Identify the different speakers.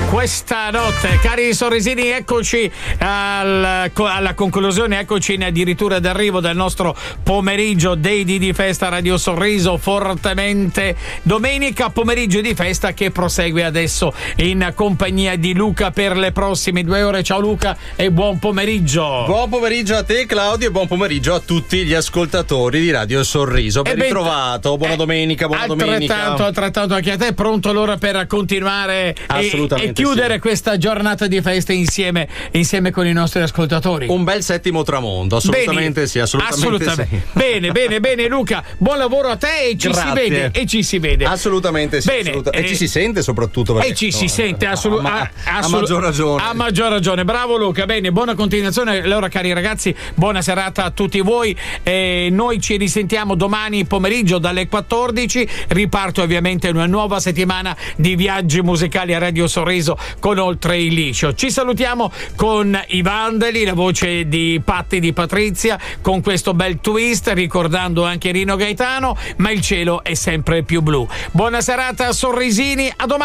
Speaker 1: questa notte. Cari sorrisini, eccoci alla conclusione, eccoci addirittura d'arrivo del nostro pomeriggio dei di festa Radio Sorriso, fortemente domenica, pomeriggio di festa che prosegue adesso in compagnia di Luca per le prossime 2 ore. Ciao Luca e buon pomeriggio.
Speaker 2: Buon pomeriggio a te Claudio e buon pomeriggio a tutti gli ascoltatori di Radio Sorriso. Ben ritrovato, buona domenica, buona domenica.
Speaker 1: Altrettanto anche a te, pronto allora per continuare e chiudere questa giornata di festa insieme con i nostri ascoltatori.
Speaker 2: Un bel settimo tramonto, assolutamente sì. Bene Luca, buon lavoro a te e ci si vede. Assolutamente sì.
Speaker 1: Bene,
Speaker 2: e ci si sente soprattutto.
Speaker 1: Ci si sente a
Speaker 2: maggior ragione.
Speaker 1: A maggior ragione. Bravo Luca, bene, buona continuazione. Allora cari ragazzi, buona serata a tutti voi. Noi ci risentiamo domani pomeriggio dalle 14. Riparte ovviamente una nuova settimana di viaggi musicali a Radio Sorriso con Oltre il Liscio. Ci salutiamo con i Vandali, la voce di Patti di Patrizia, con questo bel twist ricordando anche Rino Gaetano, ma il cielo è sempre più blu. Buona serata sorrisini, a domani.